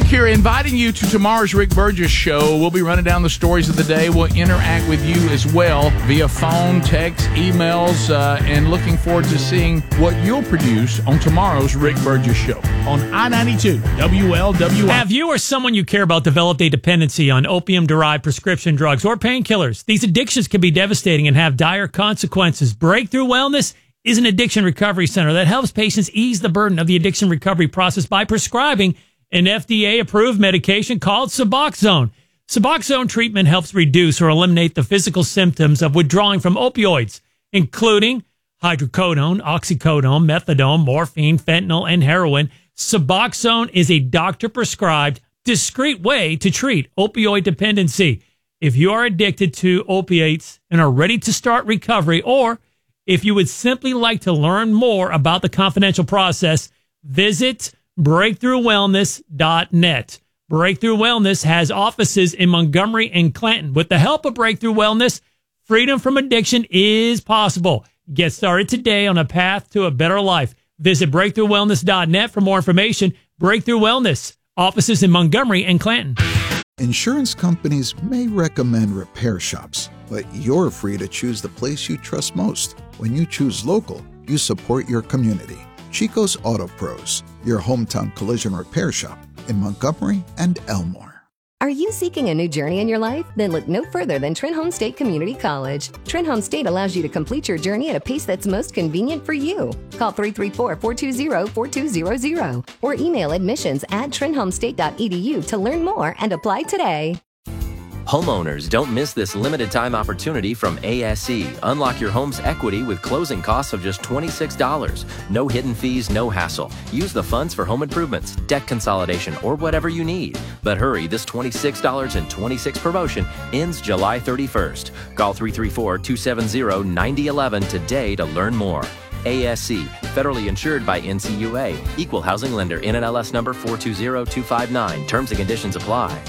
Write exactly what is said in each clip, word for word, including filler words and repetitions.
here inviting you to tomorrow's Rick Burgess Show. We'll be running down the stories of the day. We'll interact with you as well via phone, text, emails, uh, and looking forward to seeing what you'll produce on tomorrow's Rick Burgess Show on I ninety-two W L W I. Have you or someone you care about developed a dependency on opium-derived prescription drugs or painkillers? These addictions can be devastating and have dire consequences. Breakthrough Wellness is an addiction recovery center that helps patients ease the burden of the addiction recovery process by prescribing an F D A-approved medication called Suboxone. Suboxone treatment helps reduce or eliminate the physical symptoms of withdrawing from opioids, including hydrocodone, oxycodone, methadone, morphine, fentanyl, and heroin. Suboxone is a doctor-prescribed, discreet way to treat opioid dependency. If you are addicted to opiates and are ready to start recovery, or if you would simply like to learn more about the confidential process, visit breakthrough wellness dot net. Breakthrough Wellness has offices in Montgomery and Clanton. With the help of Breakthrough Wellness, freedom from addiction is possible. Get started today on a path to a better life. Visit breakthrough wellness dot net for more information. Breakthrough Wellness, offices in Montgomery and Clanton. Insurance companies may recommend repair shops, but you're free to choose the place you trust most. When you choose local, you support your community. Chico's Auto Pros, your hometown collision repair shop in Montgomery and Elmore. Are you seeking a new journey in your life? Then look no further than Trenholm State Community College. Trenholm State allows you to complete your journey at a pace that's most convenient for you. Call three three four, four two zero, four two zero zero or email admissions at trenholm state dot e d u to learn more and apply today. Homeowners, don't miss this limited time opportunity from A S E. Unlock your home's equity with closing costs of just twenty-six dollars. No hidden fees, no hassle. Use the funds for home improvements, debt consolidation, or whatever you need. But hurry, this twenty-six dollars and twenty-six cents promotion ends July thirty-first. Call three three four, two seven zero, nine zero one one today to learn more. A S C, federally insured by N C U A. Equal housing lender, N M L S number four two zero two five nine. Terms and conditions apply.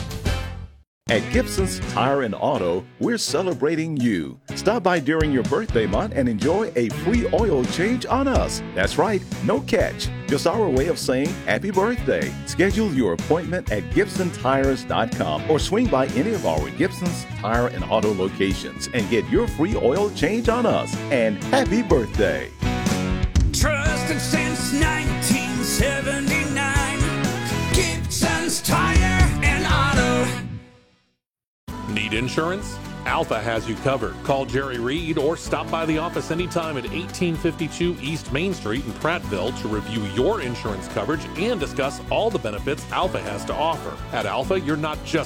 At Gibson's Tire and Auto, we're celebrating you. Stop by during your birthday month and enjoy a free oil change on us. That's right, no catch. Just our way of saying happy birthday. Schedule your appointment at gibson tires dot com or swing by any of our Gibson's Tire and Auto locations and get your free oil change on us. And happy birthday. Trusted since nineteen seventy-nine, Gibson's Tire and Auto. Need insurance? Alpha has you covered. Call Jerry Reed or stop by the office anytime at eighteen fifty-two East Main Street in Prattville to review your insurance coverage and discuss all the benefits Alpha has to offer. At Alpha, you're not just